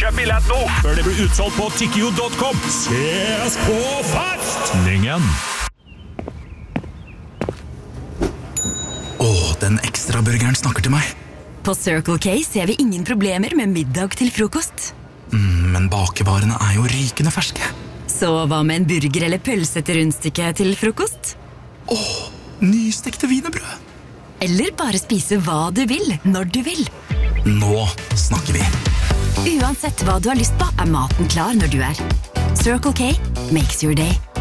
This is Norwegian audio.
Kjøp billett nå, før det blir utsolgt på tikkio.com. Ses på festningen! Den ekstra burgeren snakker til meg. På Circle K ser vi ingen problemer med middag til frokost. Men bakevarene jo rykende ferske. Så hva med en burger eller pølse til rundstykke til frokost? Nystekte wienerbrød. Eller bare spise hva du vil, når du vil. Nå snakker vi. Uansett hva du har lyst på, maten klar når du Circle K makes your day.